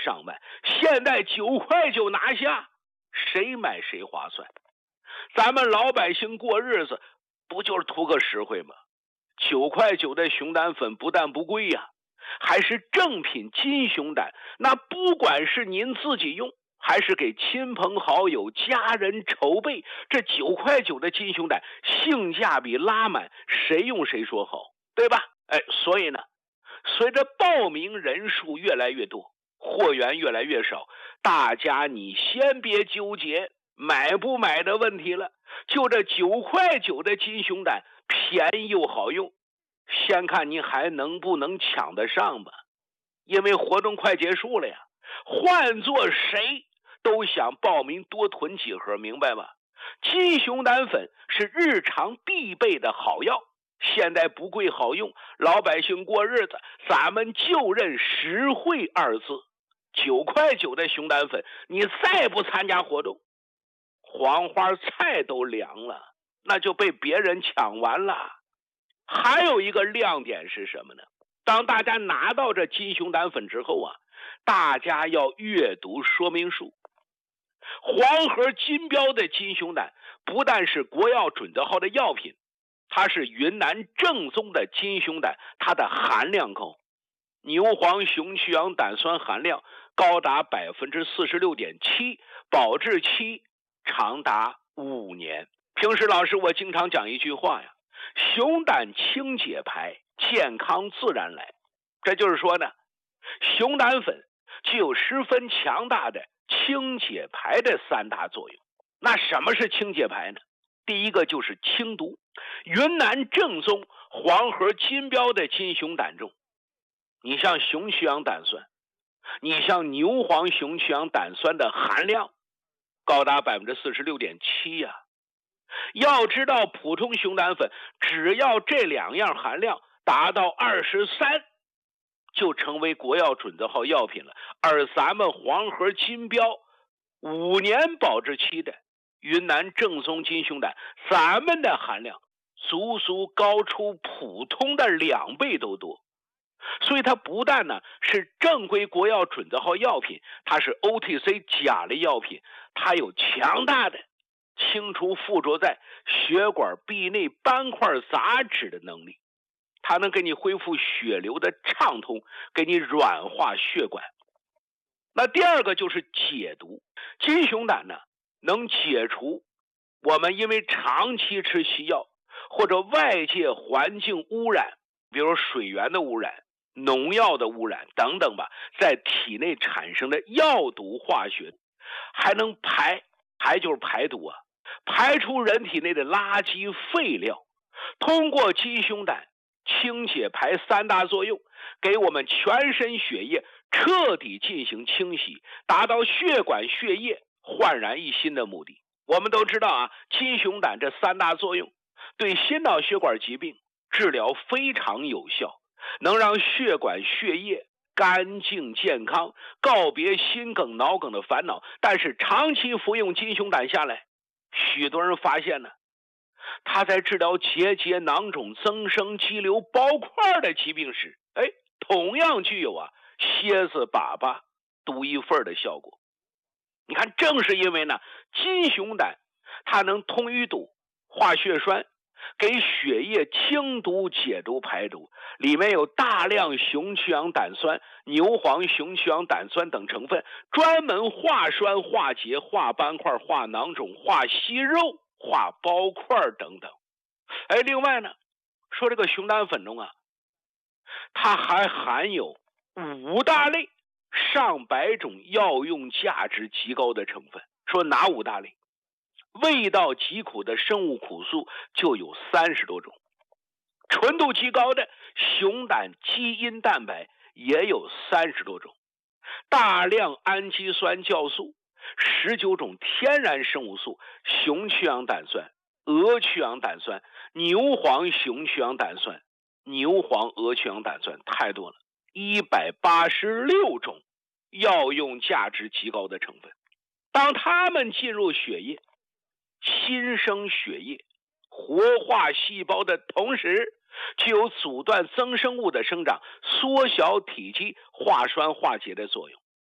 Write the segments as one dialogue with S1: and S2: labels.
S1: 上万，现在9块9拿下，谁买谁划算。咱们老百姓过日子不就是图个实惠吗？9块9的熊胆粉不但不贵呀，还是正品金熊胆，那不管是您自己用还是给亲朋好友家人筹备，这9块9的金熊胆性价比拉满，谁用谁说好，对吧？所以呢，随着报名人数越来越多，货源越来越少，大家你先别纠结买不买的问题了，就这9块9的金熊胆便宜又好用，先看你还能不能抢得上吧。因为活动快结束了呀，换做谁都想报名多囤几盒，明白吗？金熊胆粉是日常必备的好药，现在不贵好用，老百姓过日子咱们就认实惠2字。9块9的熊胆粉，你再不参加活动，黄花菜都凉了，那就被别人抢完了。还有一个亮点是什么呢？当大家拿到这金熊胆粉之后啊，大家要阅读说明书。黄盒金标的金熊胆不但是国药准字号的药品，它是云南正宗的金熊胆，它的含量高，牛黄熊去氧胆酸含量高达 46.7%， 保质期长达5年。平时老师我经常讲一句话呀，熊胆清解排，健康自然来。这就是说呢，熊胆粉具有十分强大的清解排的3大作用。那什么是清解排呢？第一个就是清毒。云南正宗黄盒金标的金熊胆中，你像熊去氧胆酸，你像牛黄熊去氧胆酸的含量高达 46.7% 呀。要知道普通熊胆粉只要这2样含量达到23，就成为国药准字号药品了。而咱们黄盒金标5年保质期的云南正宗金熊胆，咱们的含量足足高出普通的2倍都多。所以它不但呢是正规国药准字号药品，它是 OTC 甲类药品，它有强大的清除附着在血管壁内斑块杂质的能力，它能给你恢复血流的畅通，给你软化血管。那第二个就是解毒。金熊胆呢能解除我们因为长期吃西药或者外界环境污染，比如水源的污染、农药的污染等等吧，在体内产生的药毒化学，还能排就是排毒啊，排出人体内的垃圾废料。通过金熊胆清解排3大作用，给我们全身血液彻底进行清洗，达到血管血液焕然一新的目的。我们都知道啊，金熊胆这3大作用对心脑血管疾病治疗非常有效，能让血管血液干净健康，告别心梗脑梗的烦恼。但是长期服用金熊胆下来，许多人发现呢，它在治疗结节囊肿增生肌瘤包块的疾病时，同样具有蝎子粑粑独一份的效果。你看，正是因为呢，金熊胆它能通淤堵、化血栓，给血液清毒解毒排毒，里面有大量熊去氧胆酸、牛黄熊去氧胆酸等成分，专门化栓、化结、化斑块、化囊肿、化息肉、化包块等等。另外呢，说这个熊胆粉中它还含有5大类上百种药用价值极高的成分。说哪5大类？味道极苦的生物苦素就有30多种，纯度极高的熊胆基因蛋白也有30多种，大量氨基酸酵素、19种天然生物素、熊去氧胆酸、鹅去氧胆酸、牛黄熊去氧胆酸、牛黄鹅去氧胆酸，太多了，186种药用价值极高的成分。当它们进入血液，新生血液，活化细胞的同时，具有阻断增生物的生长、缩小体积、化栓化结的作用。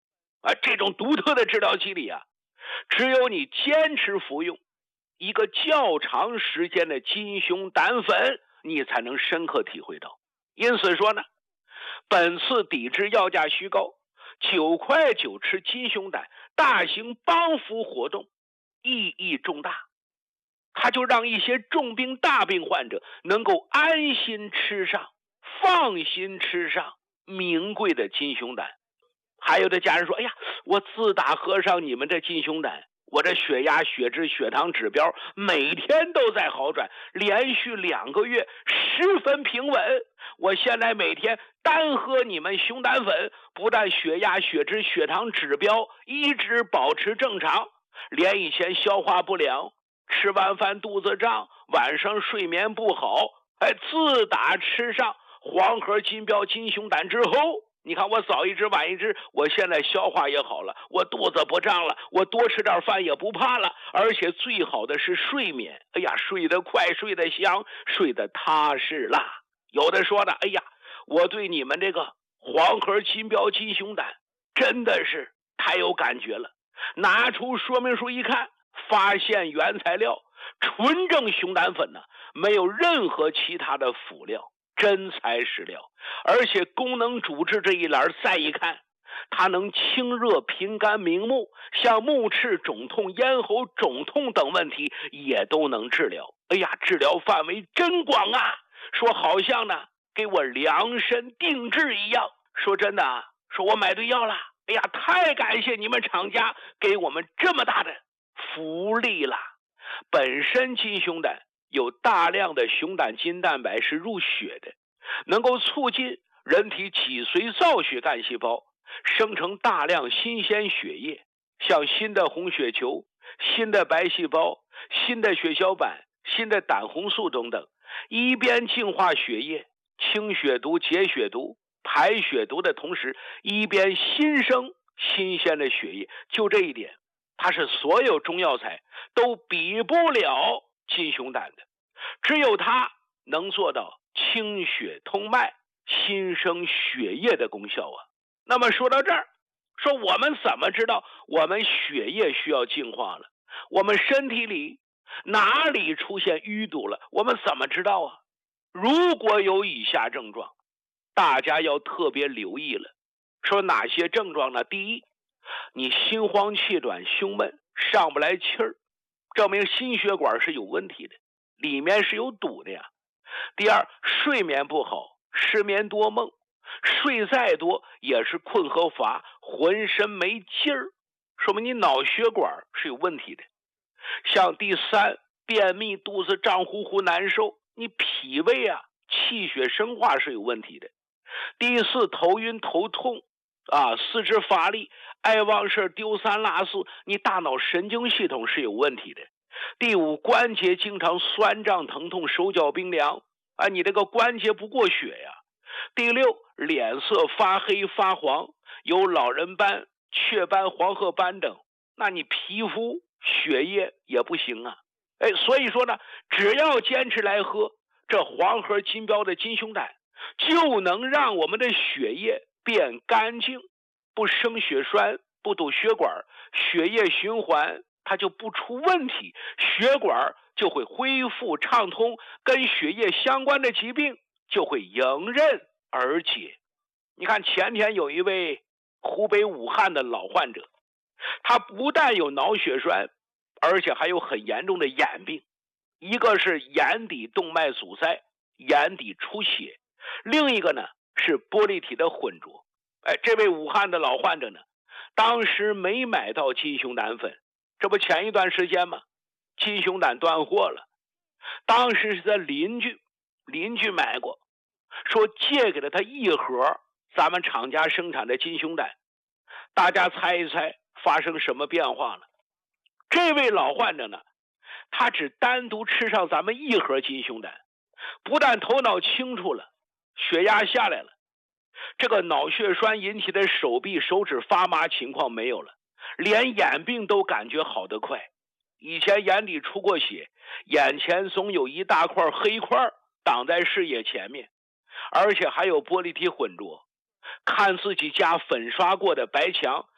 S1: 这种独特的治疗机理啊，只有你坚持服用一个较长时间的金熊胆粉，你才能深刻体会到。因此说呢，本次抵制药价虚高，9块9吃金熊胆大型帮扶活动意义重大，它就让一些重病大病患者能够安心吃上、放心吃上名贵的金熊胆。还有的家人说，哎呀，我自打喝上你们这金熊胆，我这血压、血脂、血糖指标每天都在好转，连续2个月10分平稳。我现在每天单喝你们熊胆粉，不但血压、血脂、血糖指标一直保持正常，连以前消化不良、吃完饭肚子胀、晚上睡眠不好，自打吃上黄河金标金熊胆之后，你看我早一支晚一支，我现在消化也好了，我肚子不胀了，我多吃点饭也不怕了，而且最好的是睡眠，哎呀，睡得快，睡得香，睡得踏实啦。有的说呢，哎呀，我对你们这个黄河金标金熊胆真的是太有感觉了，拿出说明书一看，发现原材料纯正熊胆粉呢，没有任何其他的辅料，真材实料，而且功能主治这一栏再一看，它能清热平肝明目，像目赤肿痛、咽喉肿痛等问题也都能治疗。哎呀，治疗范围真广啊，说好像呢给我量身定制一样。说真的啊，说我买对药了，哎呀，太感谢你们厂家给我们这么大的福利了。本身金熊胆有大量的熊胆金蛋白是入血的，能够促进人体脊髓造血干细胞生成大量新鲜血液，像新的红血球、新的白细胞、新的血小板、新的胆红素等等，一边净化血液、清血毒、解血毒、排血毒的同时，一边新生新鲜的血液。就这一点，它是所有中药材都比不了金熊胆的，只有它能做到清血通脉、新生血液的功效啊。那么说到这儿，说我们怎么知道我们血液需要净化了？我们身体里哪里出现淤堵了？我们怎么知道啊？如果有以下症状，大家要特别留意了。说哪些症状呢？第一，你心慌气短、胸闷、上不来气儿，证明心血管是有问题的，里面是有堵的呀。第二，睡眠不好，失眠多梦，睡再多也是困和乏，浑身没劲儿，说明你脑血管是有问题的。像第三，便秘、肚子胀乎乎难受，你脾胃啊、气血生化是有问题的。第四，头晕头痛四肢乏力，爱忘事丢三落四，你大脑神经系统是有问题的。第五，关节经常酸胀疼痛，手脚冰凉你这个关节不过血呀。第六，脸色发黑发黄，有老人斑、雀斑、黄褐斑等，那你皮肤血液也不行啊。所以说呢，只要坚持来喝这黄河金标的金熊胆，就能让我们的血液变干净，不生血栓，不堵血管，血液循环它就不出问题，血管就会恢复畅通，跟血液相关的疾病就会迎刃而解。你看前天有一位湖北武汉的老患者，他不但有脑血栓，而且还有很严重的眼病，一个是眼底动脉阻塞，眼底出血，另一个呢是玻璃体的混浊。这位武汉的老患者呢，当时没买到金熊胆粉，这不前一段时间吗？金熊胆断货了，当时是他邻居买过，说借给了他1盒咱们厂家生产的金熊胆。大家猜一猜发生什么变化了？这位老患者呢，他只单独吃上咱们1盒金熊胆，不但头脑清楚了，血压下来了，这个脑血栓引起的手臂手指发麻情况没有了，连眼病都感觉好得快。以前眼底出过血，眼前总有一大块黑块挡在视野前面，而且还有玻璃体混浊，看自己家粉刷过的白墙